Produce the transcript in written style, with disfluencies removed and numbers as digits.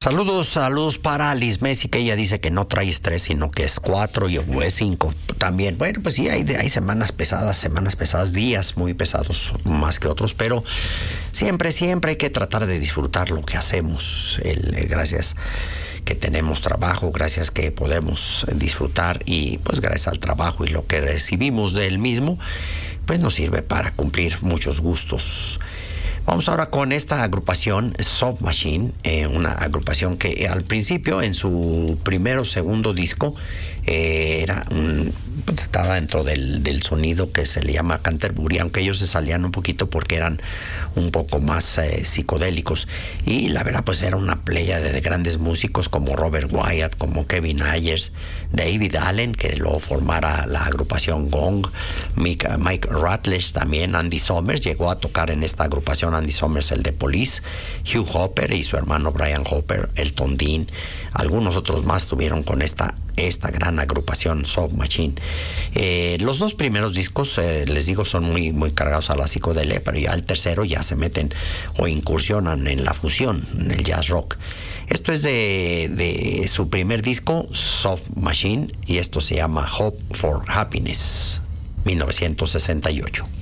Saludos para Liz Messi, que ella dice que no trae estrés, sino que es 4 o es 5 también. Bueno, pues sí, hay semanas pesadas, días muy pesados, más que otros, pero siempre hay que tratar de disfrutar lo que hacemos. Gracias que tenemos trabajo, gracias que podemos disfrutar y pues gracias al trabajo y lo que recibimos del mismo, pues nos sirve para cumplir muchos gustos. Vamos ahora con esta agrupación Soft Machine, una agrupación que al principio en su primero o segundo disco estaba dentro del sonido que se le llama Canterbury, aunque ellos se salían un poquito porque eran un poco más psicodélicos, y la verdad pues era una playa de grandes músicos como Robert Wyatt, como Kevin Ayers, David Allen, que luego formara la agrupación Gong, Mike Rutledge también, Andy Summers llegó a tocar en esta agrupación, Andy Summers el de Police, Hugh Hopper y su hermano Brian Hopper, Elton Dean, algunos otros más tuvieron con esta gran agrupación Soft Machine. Los dos primeros discos, les digo, son muy cargados a la psicodelia, pero ya el tercero ya se meten o incursionan en la fusión, en el jazz rock. Esto es de su primer disco, Soft Machine, y esto se llama Hope for Happiness, 1968.